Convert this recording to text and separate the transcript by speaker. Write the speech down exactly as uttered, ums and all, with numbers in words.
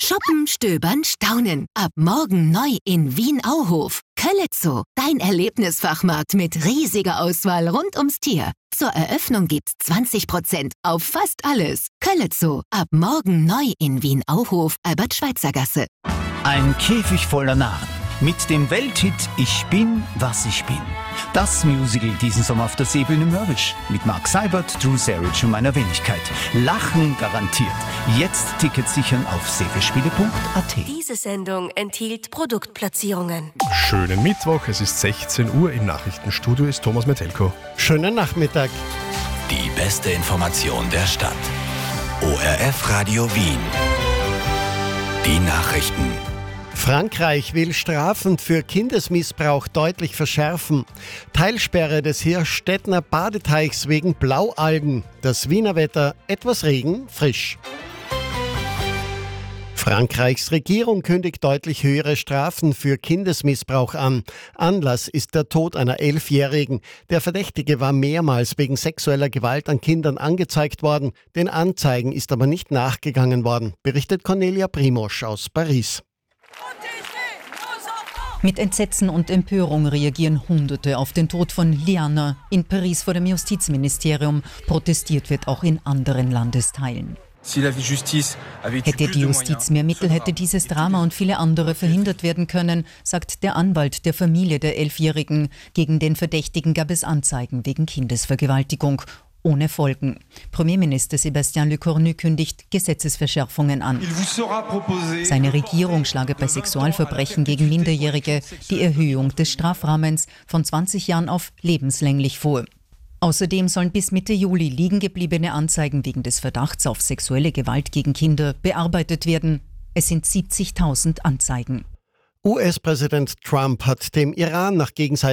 Speaker 1: Shoppen, stöbern, staunen. Ab morgen neu in Wien-Auhof. Kölle-Zoo, dein Erlebnisfachmarkt mit riesiger Auswahl rund ums Tier. Zur Eröffnung gibt's zwanzig Prozent auf fast alles. Kölle-Zoo, ab morgen neu in Wien-Auhof, Albert-Schweitzer-Gasse.
Speaker 2: Ein Käfig voller Narren. Mit dem Welthit Ich bin, was ich bin. Das Musical diesen Sommer auf der Seebühne Mörrisch. Mit Mark Seibert, Drew Sarich und meiner Wenigkeit. Lachen garantiert. Jetzt Tickets sichern auf seegespiele punkt a t.
Speaker 3: Diese Sendung enthielt Produktplatzierungen.
Speaker 4: Schönen Mittwoch, es ist sechzehn Uhr. Im Nachrichtenstudio ist Thomas Metelko.
Speaker 5: Schönen Nachmittag.
Speaker 6: Die beste Information der Stadt. O R F Radio Wien. Die Nachrichten.
Speaker 5: Frankreich will Strafen für Kindesmissbrauch deutlich verschärfen. Teilsperre des Hirschstädtner Badeteichs wegen Blaualgen. Das Wiener Wetter, etwas Regen, frisch. Frankreichs Regierung kündigt deutlich höhere Strafen für Kindesmissbrauch an. Anlass ist der Tod einer Elfjährigen. Der Verdächtige war mehrmals wegen sexueller Gewalt an Kindern angezeigt worden. Den Anzeigen ist aber nicht nachgegangen worden, berichtet Cornelia Primosch aus Paris.
Speaker 7: Mit Entsetzen und Empörung reagieren Hunderte auf den Tod von Liana in Paris vor dem Justizministerium. Protestiert wird auch in anderen Landesteilen. Hätte die Justiz mehr Mittel, hätte dieses Drama und viele andere verhindert werden können, sagt der Anwalt der Familie der Elfjährigen. Gegen den Verdächtigen gab es Anzeigen wegen Kindesvergewaltigung. Ohne Folgen. Premierminister Sébastien Lecornu kündigt Gesetzesverschärfungen an. Seine Regierung schlage bei Sexualverbrechen gegen Minderjährige die Erhöhung des Strafrahmens von zwanzig Jahren auf lebenslänglich vor. Außerdem sollen bis Mitte Juli liegen gebliebene Anzeigen wegen des Verdachts auf sexuelle Gewalt gegen Kinder bearbeitet werden. Es sind siebzigtausend Anzeigen.
Speaker 5: U S-Präsident Trump hat dem Iran nach gegenseitiger